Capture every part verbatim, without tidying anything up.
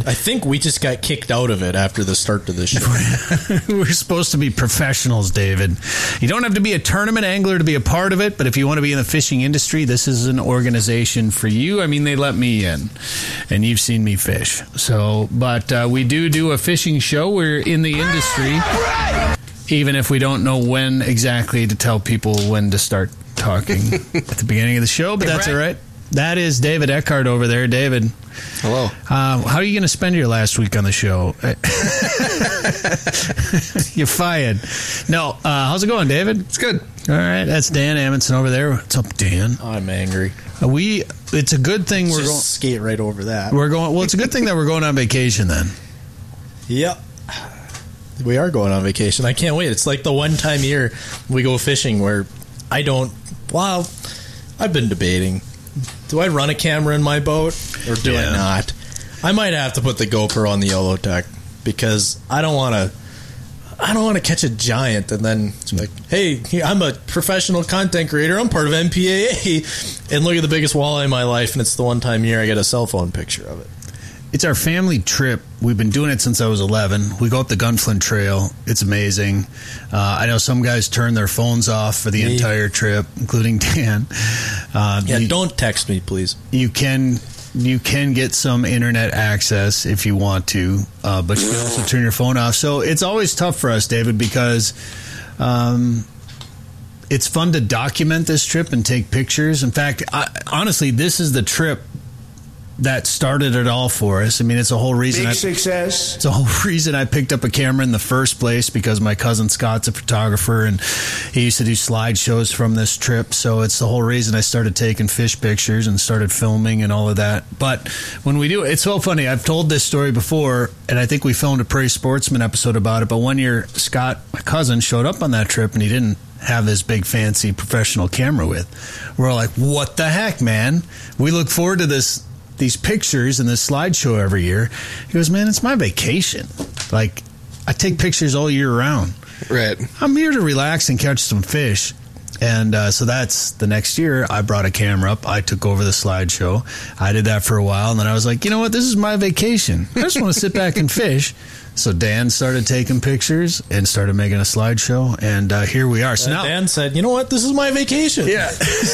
I think we just got kicked out of it after the start of the show. We're supposed to be professionals, David. You don't have to be a tournament angler to be a part of it, but if you want to be in the fishing industry, this is an organization for you. I mean, they let me in, and you've seen me fish. So, but uh, we do do a fishing show. We're in the industry, even if we don't know when exactly to tell people when to start talking at the beginning of the show, but that's all right. That is David Eckhart over there. David. Hello. Uh, how are you going to spend your last week on the show? You're fired. No. Uh, how's it going, David? It's good. All right. That's Dan Amundsen over there. What's up, Dan? I'm angry. Uh, we. It's a good thing Let's we're just going. skate right over that. We're going. Well, it's a good thing that we're going on vacation then. Yep. We are going on vacation. I can't wait. It's like the one time a year we go fishing where I don't. Well, I've been debating. Do I run a camera in my boat or do yeah. I not? I might have to put the GoPro on the YOLOtech because I don't want to. I don't want to catch a giant and then it's like, hey, I'm a professional content creator. I'm part of M P A A, and look at the biggest walleye in my life, and it's the one time a year I get a cell phone picture of it. It's our family trip. We've been doing it since I was eleven. We go up the Gunflint Trail. It's amazing. Uh, I know some guys turn their phones off for the me. entire trip, including Dan. Uh, yeah, you, don't text me, please. You can you can get some internet access if you want to, uh, but you can also turn your phone off. So it's always tough for us, David, because um, it's fun to document this trip and take pictures. In fact, I, honestly, this is the trip that started it all for us. I mean, it's a whole reason. Big I, success. It's a whole reason I picked up a camera in the first place because my cousin Scott's a photographer and he used to do slideshows from this trip. So it's the whole reason I started taking fish pictures and started filming and all of that. But when we do, it's so funny. I've told this story before, and I think we filmed a Prairie Sportsman episode about it. But one year, Scott, my cousin, showed up on that trip and he didn't have his big fancy professional camera with. We're all like, what the heck, man? We look forward to this. These pictures and this slideshow every year. He goes, man, it's my vacation. Like, I take pictures all year round. Right. I'm here to relax and catch some fish. And uh, so that's the next year I brought a camera up. I took over the slideshow. I did that for a while. And then I was like, you know what? This is my vacation. I just want to sit back and fish. So Dan started taking pictures and started making a slideshow, and uh, here we are. So uh, now Dan said, you know what? This is my vacation. Yeah.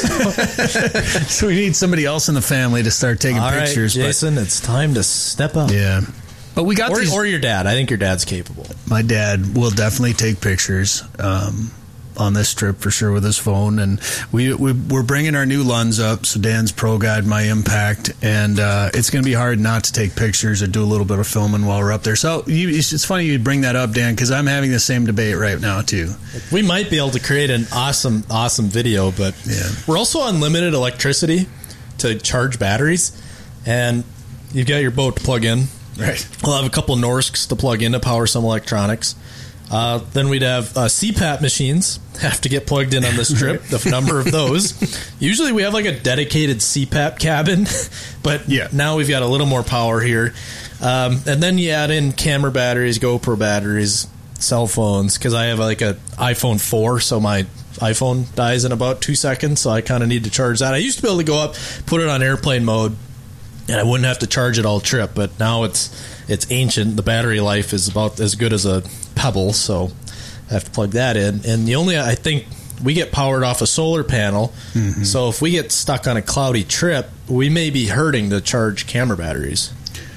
So we need somebody else in the family to start taking All pictures. Right, Jason, but, it's time to step up. Yeah. But we got or, these, or your dad. I think your dad's capable. My dad will definitely take pictures um, on this trip for sure with his phone. And we, we, we're bringing our new Lunds up. So Dan's Pro Guide, my Impact. And uh, it's going to be hard not to take pictures or do a little bit of filming while we're up there. So you, it's funny you bring that up, Dan, because I'm having the same debate right now, too. We might be able to create an awesome, awesome video, but yeah. We're also on limited electricity to charge batteries. And you've got your boat to plug in. Right. We'll have a couple Norsks to plug in to power some electronics. Uh, then we'd have uh, C PAP machines have to get plugged in on this trip, the number of those. Usually we have like a dedicated C PAP cabin, but yeah. now we've got a little more power here. Um, and then you add in camera batteries, GoPro batteries, cell phones, because I have like a iPhone four, so my iPhone dies in about two seconds, so I kind of need to charge that. I used to be able to go up, put it on airplane mode, and I wouldn't have to charge it all trip, but now it's it's ancient. The battery life is about as good as a pebble, so I have to plug that in. And the only, I think, we get powered off a solar panel, mm-hmm. so if we get stuck on a cloudy trip, we may be hurting to charge camera batteries.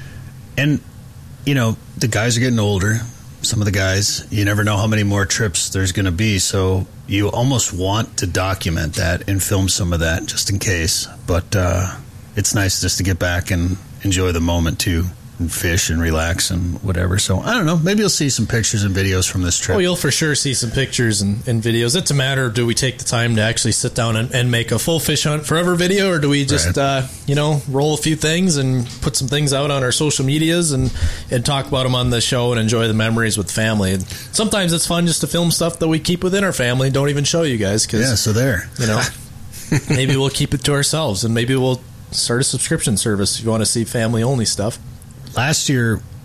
And, you know, the guys are getting older. Some of the guys, you never know how many more trips there's going to be, so you almost want to document that and film some of that just in case. But uh, it's nice just to get back and enjoy the moment, too. And fish and relax and whatever. So I don't know. Maybe you'll see some pictures and videos from this trip. Oh, you'll for sure see some pictures and, and videos. It's a matter of do we take the time to actually sit down and, and make a full Fish Hunt Forever video, or do we just right. uh, you know roll a few things and put some things out on our social medias and, and talk about them on the show and enjoy the memories with family. And sometimes it's fun just to film stuff that we keep within our family and don't even show you guys. Cause, yeah, so there. You know, maybe we'll keep it to ourselves and maybe we'll start a subscription service if you want to see family only stuff. Last year,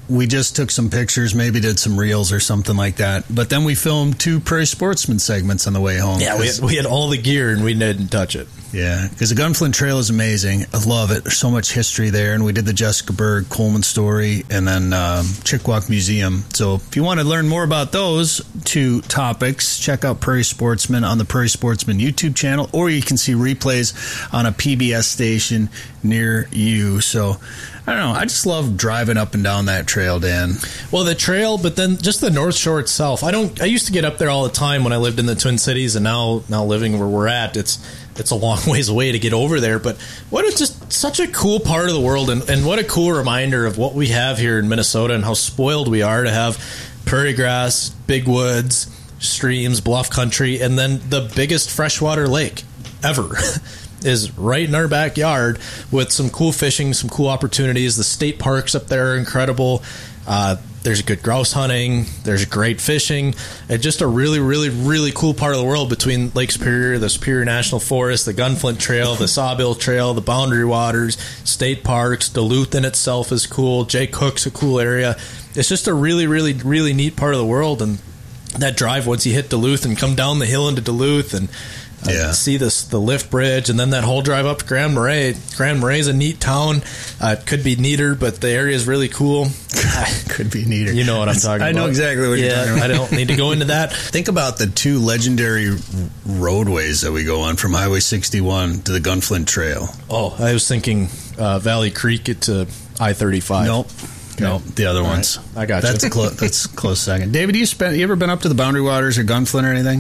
we just took some pictures, maybe did some reels or something like that. But then we filmed two Prairie Sportsman segments on the way home. Yeah, we had, we had all the gear and we didn't touch it. Yeah, because the Gunflint Trail is amazing. I love it. There's so much history there. And we did the Jessica Berg Coleman story and then um, Chickawauk Museum. So if you want to learn more about those two topics, check out Prairie Sportsman on the Prairie Sportsman YouTube channel, or you can see replays on a P B S station near you. So I don't know. I just love driving up and down that trail, Dan. Well, the trail, but then just the North Shore itself. I don't. I used to get up there all the time when I lived in the Twin Cities, and now now living where we're at, it's it's a long ways away to get over there. But what a just such a cool part of the world, and, and what a cool reminder of what we have here in Minnesota and how spoiled we are to have prairie grass, big woods, streams, bluff country, and then the biggest freshwater lake ever. Is right in our backyard with some cool fishing, some cool opportunities. The state parks up there are incredible. Uh, there's good grouse hunting. There's great fishing. It's just a really, really, really cool part of the world between Lake Superior, the Superior National Forest, the Gunflint Trail, the Sawbill Trail, the Boundary Waters, state parks. Duluth in itself is cool. Jay Cook's a cool area. It's just a really, really, really neat part of the world. And that drive, once you hit Duluth and come down the hill into Duluth and Uh, yeah. see this the lift bridge, and then that whole drive up to Grand Marais. Grand Marais is a neat town. Uh, it could be neater, but the area is really cool. Could be neater. You know what I'm talking I about. know exactly what yeah, you're talking about. I don't need to go into that. Think about the two legendary roadways that we go on from Highway sixty-one to the Gunflint Trail. Oh, I was thinking uh, Valley Creek to I thirty-five. Nope. Okay. No, the other All ones. right. I got that's you. Clo- that's a close second. David, you spent? You ever been up to the Boundary Waters or Gunflint or anything?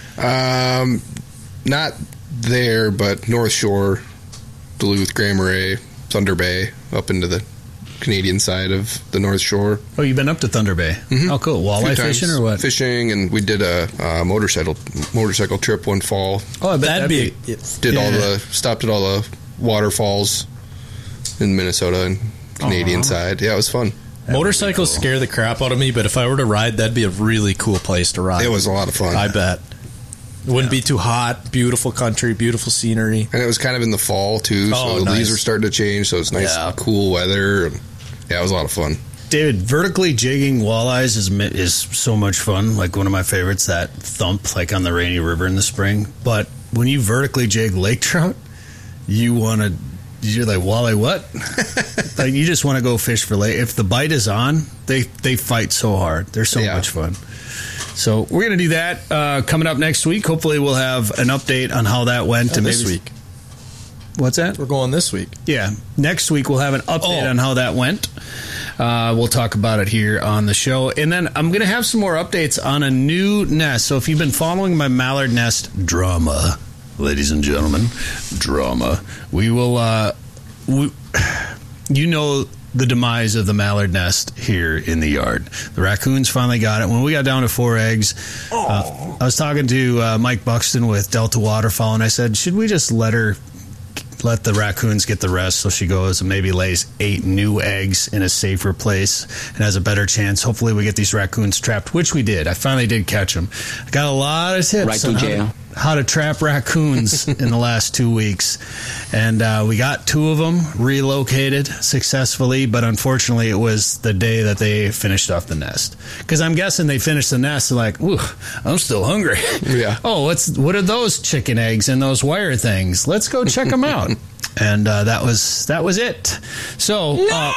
Um, not there, but North Shore, Duluth, Grand Marais, Thunder Bay, up into the Canadian side of the North Shore. Oh, you've been up to Thunder Bay. Mm-hmm. Oh, cool. Walleye fishing or what? Fishing, and we did a, a motorcycle motorcycle trip one fall. Oh, I bet That'd, that'd be, be. it, Did Yeah. all the stopped at all the waterfalls in Minnesota and Canadian Aw. side. Yeah, it was fun. That would motorcycles be cool. scare the crap out of me, but if I were to ride, that'd be a really cool place to ride. It was a lot of fun. I bet. It wouldn't Yeah. be too hot. Beautiful country, beautiful scenery. And it was kind of in the fall too, Oh, so the nice. leaves were starting to change. So it's nice, Yeah. cool weather. And yeah, it was a lot of fun. David, vertically jigging walleyes is mi- is so much fun. Like one of my favorites, that thump, like on the Rainy River in the spring. But when you vertically jig lake trout, you want to. You're like, walleye, what? Like you just want to go fish for lake. If the bite is on, they they fight so hard. They're so Yeah. much fun. So we're gonna do that uh, coming up next week. Hopefully, we'll have an update on how that went. Oh, and this maybe- week. What's that? We're going this week. Yeah, next week we'll have an update Oh. on how that went. Uh, we'll talk about it here on the show. And then I'm going to have some more updates on a new nest. So if you've been following my mallard nest drama, ladies and gentlemen, drama, we will, uh, we, you know, the demise of the mallard nest here in the yard. The raccoons finally got it. When we got down to four eggs, uh, I was talking to uh, Mike Buxton with Delta Waterfowl, and I said, should we just let her let the raccoons get the rest, so she goes and maybe lays eight new eggs in a safer place and has a better chance. Hopefully we get these raccoons trapped, which we did. I finally did catch them. I got a lot of tips Right to on how jail. to, how to trap raccoons in the last two weeks. And uh, we got two of them relocated successfully, but unfortunately it was the day that they finished off the nest. Because I'm guessing they finished the nest, they're like, ooh, I'm still hungry. Yeah. Oh, what's what are those chicken eggs and those wire things? Let's go check them out. And uh, that was that was it. So uh,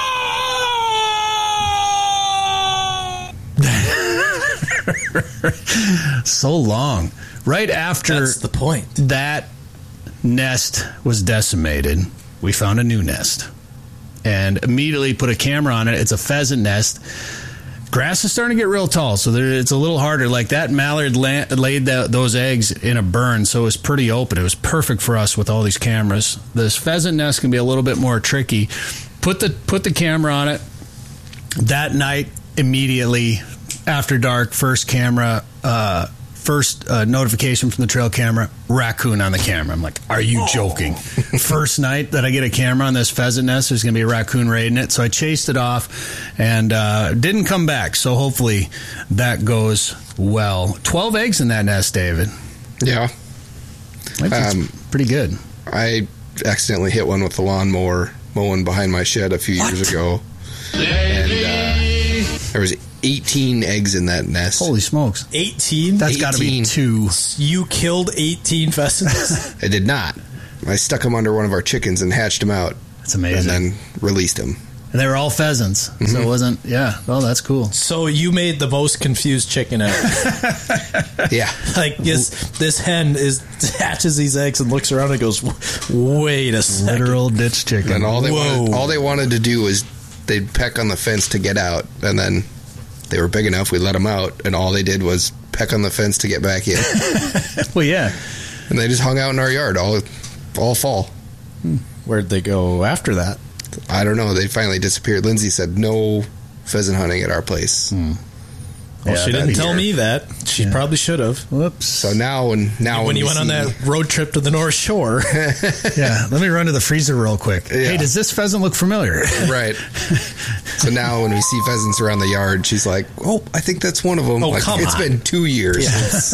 so long. Right after That's the point. that nest was decimated, we found a new nest and immediately put a camera on it. It's a pheasant nest. Grass is starting to get real tall, so there, it's a little harder. Like that mallard la- laid that, those eggs in a burn, so it was pretty open. It was perfect for us with all these cameras. This pheasant nest can be a little bit more tricky. Put the put the camera on it. That night, immediately after dark, first camera, uh, first uh, notification from the trail camera, raccoon on the camera. I'm like, are you joking? First night that I get a camera on this pheasant nest, there's going to be a raccoon raiding it. So I chased it off and uh, didn't come back. So hopefully that goes well. twelve eggs in that nest, David. Yeah. That's Um, pretty good. I accidentally hit one with the lawnmower mowing behind my shed a few What? years ago. and uh, there was eighteen eggs in that nest. Holy smokes. eighteen? That's got to be eighteen. two. You killed eighteen pheasants? I did not. I stuck them under one of our chickens and hatched them out. That's amazing. And then released them. And they were all pheasants. Mm-hmm. So it wasn't, yeah. Well, that's cool. So you made the most confused chicken ever. Yeah. Like this, this hen is hatches these eggs and looks around and goes, "Wait a second." Literal ditch chicken. And all they Whoa. wanted, all they wanted to do was they'd peck on the fence to get out, and then they were big enough. We let them out, and all they did was peck on the fence to get back in. Well, yeah. And they just hung out in our yard all all fall. Where'd they go after that? I don't know. They finally disappeared. Lindsay said no pheasant hunting at our place. Hmm. Well, Yeah, she didn't that'd tell be me that. She Yeah. probably should have. Whoops. So now, when now When when you we went on see- that road trip to the North Shore. Yeah, let me run to the freezer real quick. Yeah. Hey, does this pheasant look familiar? right. So now when we see pheasants around the yard, she's like, "Oh, I think that's one of them." Oh, like, come it's on. been two years.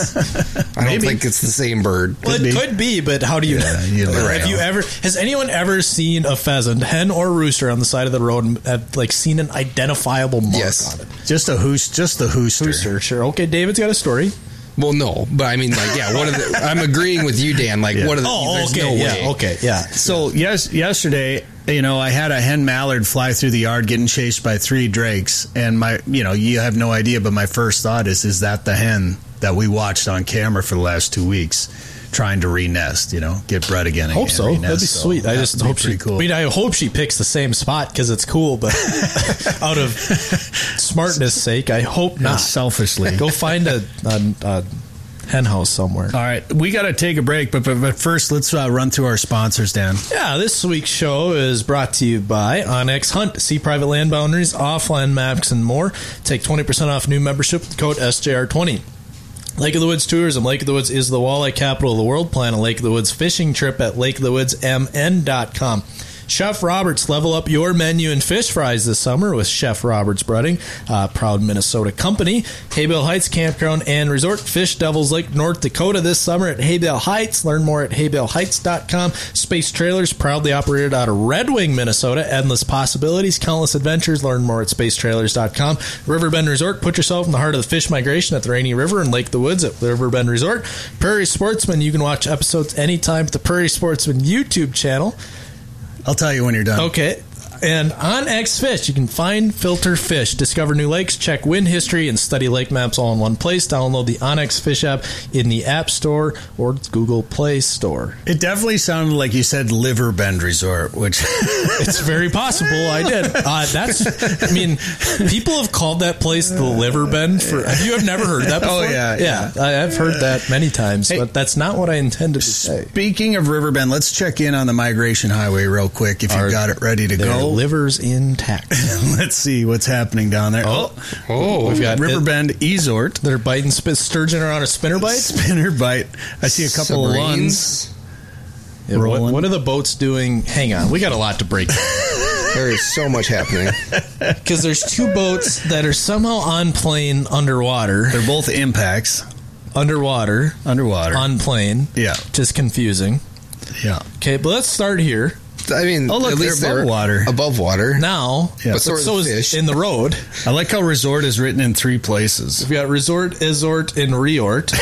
I don't Maybe. think it's the same bird. Well, it be. could be, but how do you Yeah, you know? never Have know. you ever? Has anyone ever seen a pheasant, hen or rooster, on the side of the road and have like seen an identifiable mark Yes. on it? Just a hoos, just the hooster. Rooster, sure. Okay, David's got a story. Well, no, but I mean, like, yeah. What are the? I'm agreeing with you, Dan. Like, Yeah. what are the? Oh, there's okay, no yeah, way. okay, yeah. So yes, yesterday, you know, I had a hen mallard fly through the yard getting chased by three drakes, and my, you know, you have no idea, but my first thought is, is that the hen that we watched on camera for the last two weeks, trying to re-nest, you know, get bred again? Hope and so. re-nest. That'd be So sweet. I that just would be hope she. pretty cool. I mean, I hope she picks the same spot because it's cool. But out of smartness' sake, I hope Yeah, not. selfishly. Go find a, a, a hen house somewhere. All right, we got to take a break, but but, but first, let's uh, run through our sponsors, Dan. Yeah, this week's show is brought to you by Onyx Hunt. See private land boundaries, offline maps, and more. Take twenty percent off new membership with the code S J R twenty. Lake of the Woods Tourism. Lake of the Woods is the walleye capital of the world. Plan a Lake of the Woods fishing trip at lake of the woods m n dot com. Chef Roberts, level up your menu in fish fries this summer with Chef Roberts Breading, uh, proud Minnesota company. Haybale Heights Campground and Resort, Fish Devils Lake, North Dakota this summer at Haybale Heights. Learn more at haybale heights dot com. Space Trailers, proudly operated out of Red Wing, Minnesota. Endless possibilities, countless adventures. Learn more at space trailers dot com. Riverbend Resort, put yourself in the heart of the fish migration at the Rainy River and Lake of the Woods at Riverbend Resort. Prairie Sportsman, you can watch episodes anytime at the Prairie Sportsman YouTube channel. I'll tell you when you're done. Okay. And on X Fish, you can find, filter fish, discover new lakes, check wind history, and study lake maps all in one place. Download the Onyx Fish app in the App Store or Google Play Store. It definitely sounded like you said Liverbend Resort, which It's very possible I did. Uh, that's, I mean, people have called that place the Liverbend for. Have you have never heard that before? Oh, yeah, yeah. I have heard that many times, Hey, but that's not what I intended to say. Speaking of Riverbend, let's check in on the Migration Highway real quick if Are you've got it ready to Their go. liver's intact. Let's see what's happening down there. Oh, Oh, We've got Riverbend Ezort. They're biting sp- sturgeon around a spinner bite. Spinner bite. I see a couple of ones. submarines. Yeah, what, Rolling. what are the boats doing? Hang on, we got a lot to break There is so much happening. because there's two boats that are somehow on plane underwater, They're both impacts. underwater Underwater. on plane. Yeah. Just confusing. Yeah. Okay, but let's start here I mean, Oh, look, at least they're above they're water. Above water. now. Yeah. But so are the is fish. in the road. I like how resort is written in three places. We've got resort, isort, and reort.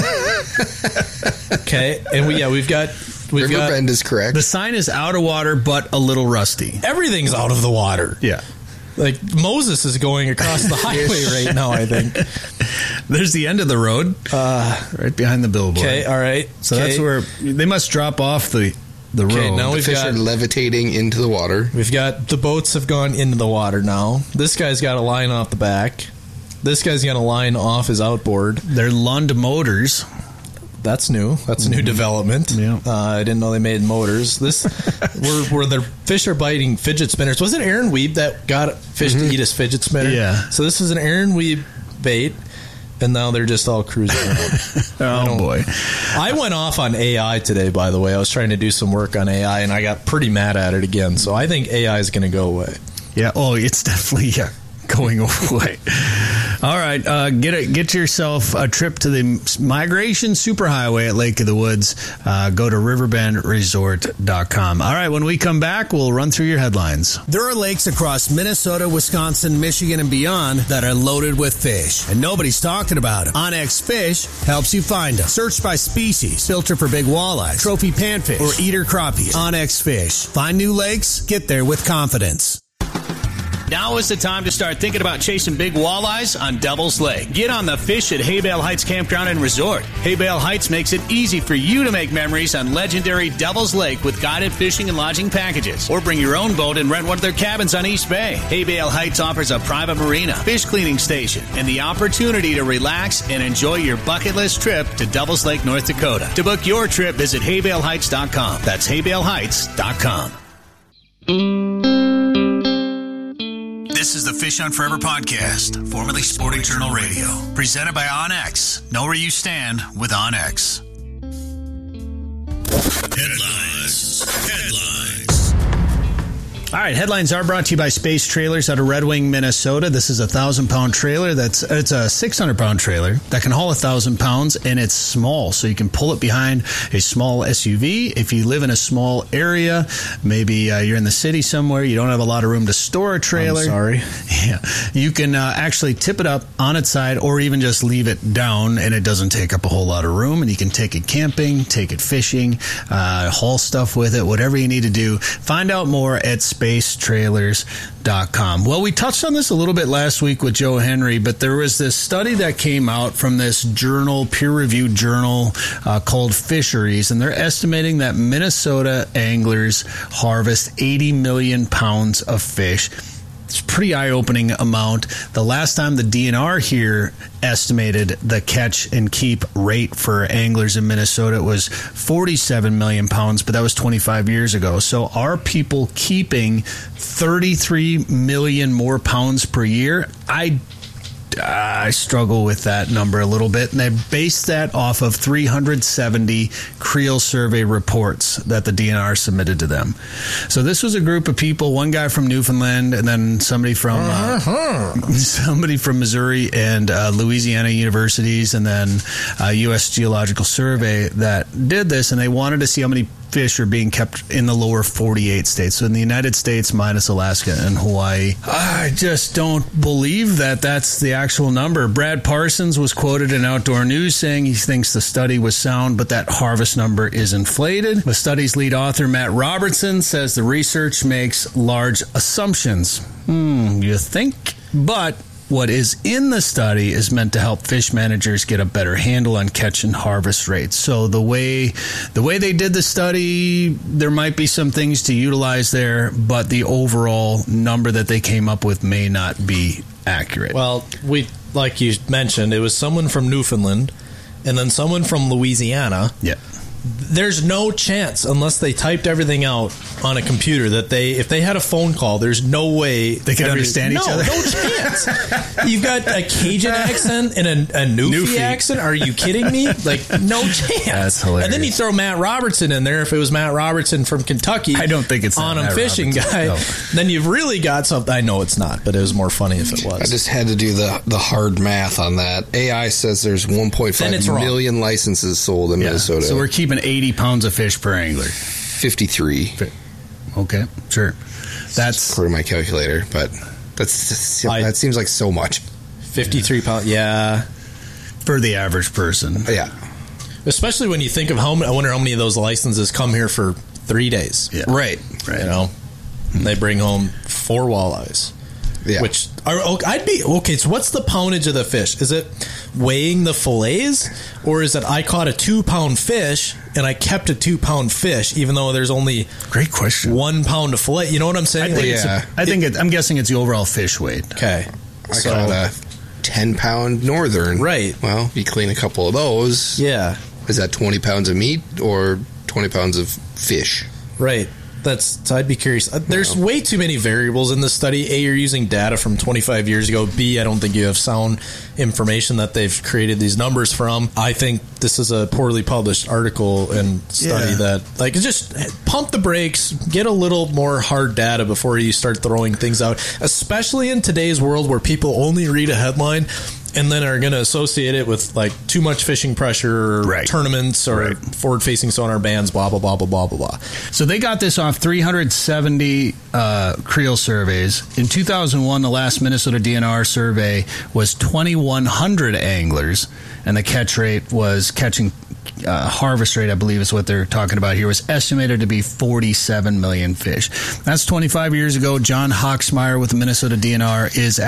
Okay, and we yeah we've got we've Riverbend is correct. The sign is out of water, but a little rusty. got everything's out of the water. Yeah. Like Moses is going across the highway right now. I think. There's the end of the road, uh, right behind the billboard. Okay, all right. So okay. that's where they must drop off the the Okay, road. now the we've fish got- are levitating into the water. We've got the boats have gone into the water now. This guy's got a line off the back. This guy's got a line off his outboard. They're Lund motors. That's new. That's a new development. Yeah. Uh, I didn't know they made motors. This where where the fish are biting fidget spinners. Was it Aaron Weeb that got fish to eat his fidget spinner? Yeah. So this is an Aaron Weeb bait, and now they're just all cruising around. Oh boy. I went off on A I today, by the way. I was trying to do some work on A I, and I got pretty mad at it again. So I think A I is going to go away. Yeah. Oh, it's definitely yeah, going away. All right, uh, get a, get yourself a trip to the Migration Superhighway at Lake of the Woods. Uh, go to riverbend resort dot com. All right, when we come back, we'll run through your headlines. There are lakes across Minnesota, Wisconsin, Michigan, and beyond that are loaded with fish, and nobody's talking about them. Onyx Fish helps you find them. Search by species, filter for big walleyes, trophy panfish, or eater crappies. Onyx Fish. Find new lakes, get there with confidence. Now is the time to start thinking about chasing big walleyes on Devil's Lake. Get on the fish at Haybale Heights Campground and Resort. Haybale Heights makes it easy for you to make memories on legendary Devil's Lake with guided fishing and lodging packages. Or bring your own boat and rent one of their cabins on East Bay. Haybale Heights offers a private marina, fish cleaning station, and the opportunity to relax and enjoy your bucket list trip to Devil's Lake, North Dakota. To book your trip, visit haybale heights dot com. That's haybale heights dot com. This is the Fish on Forever podcast, formerly Sporting Journal Radio, presented by OnX. Know where you stand with OnX. Headlines. Headlines. All right, headlines are brought to you by Space Trailers out of Red Wing, Minnesota. This is a thousand pound trailer. That's it's a six hundred pound trailer that can haul a thousand pounds, and it's small, so you can pull it behind a small S U V. If you live in a small area, maybe uh, you're in the city somewhere, you don't have a lot of room to store a trailer. I'm sorry. Yeah, you can uh, actually tip it up on its side, or even just leave it down, and it doesn't take up a whole lot of room. And you can take it camping, take it fishing, uh, haul stuff with it, whatever you need to do. Find out more at space trailers dot com. Well, we touched on this a little bit last week with Joe Henry, but there was this study that came out from this journal, peer-reviewed journal uh, called Fisheries, and they're estimating that Minnesota anglers harvest eighty million pounds of fish. It's a pretty eye-opening amount. The last time the D N R here estimated the catch and keep rate for anglers in Minnesota was forty-seven million pounds, but that was twenty-five years ago. So are people keeping thirty-three million more pounds per year? I I struggle with that number a little bit, and they based that off of three hundred seventy Creel survey reports that the D N R submitted to them. So this was a group of people, one guy from Newfoundland, and then somebody from uh, somebody from Missouri and uh, Louisiana universities, and then uh, U S Geological Survey that did this, and they wanted to see how many fish are being kept in the lower forty-eight states. So in the United States minus Alaska and Hawaii. I just don't believe that that's the actual number. Brad Parsons was quoted in Outdoor News saying he thinks the study was sound, but that harvest number is inflated. The study's lead author, Matt Robertson, says the research makes large assumptions. Hmm, you think? But what is in the study is meant to help fish managers get a better handle on catch and harvest rates. So the way the way they did the study, there might be some things to utilize there, but the overall number that they came up with may not be accurate. Well, we like you mentioned, it was someone from Newfoundland and then someone from Louisiana. Yeah. There's no chance, unless they typed everything out on a computer, that they, if they had a phone call, there's no way they could every, understand each no, other. No chance. You've got a Cajun accent and a, a Newfie, Newfie accent. Are you kidding me? Like, no chance. That's hilarious. And then you throw Matt Robertson in there. If it was Matt Robertson from Kentucky, I don't think it's on a Matt fishing Robertson. guy. No. Then you've really got something. I know it's not, but it was more funny if it was. I just had to do the the hard math on that. A I says there's one point five million licenses sold in yeah. Minnesota. So we're keeping eighty pounds of fish per angler. fifty-three. Okay, sure. That's according to my calculator, but that's I, that seems like so much. fifty-three pounds, yeah. For the average person. Yeah. Especially when you think of how many, I wonder how many of those licenses come here for three days. Yeah. Right. Right. You know, mm-hmm. They bring home four walleyes. Yeah. Which are, I'd be okay. So what's the poundage of the fish? Is it weighing the fillets, or is it I caught a two pound fish and I kept a two pound fish, even though there's only great question one pound of fillet? You know what I'm saying? I think, like, it's yeah. a, I think it, I'm guessing it's the overall fish weight. Okay, I so, caught a ten pound northern. Right. Well, you clean a couple of those. Yeah. Is that twenty pounds of meat or twenty pounds of fish? Right. That's. I'd be curious. There's no. way too many variables in this study. A, you're using data from twenty-five years ago. B, I don't think you have sound information that they've created these numbers from. I think this is a poorly published article and study yeah. that, like, just pump the brakes, get a little more hard data before you start throwing things out, especially in today's world where people only read a headline and then are going to associate it with like too much fishing pressure, or Right. tournaments, or Right. forward-facing sonar bands, blah blah blah blah blah blah blah. So they got this off three hundred seventy uh, creel surveys. In two thousand one, the last Minnesota D N R survey was twenty-one hundred anglers, and the catch rate was catching uh, harvest rate, I believe is what they're talking about here, was estimated to be forty-seven million fish. That's twenty-five years ago. John Hawksmeyer with the Minnesota D N R is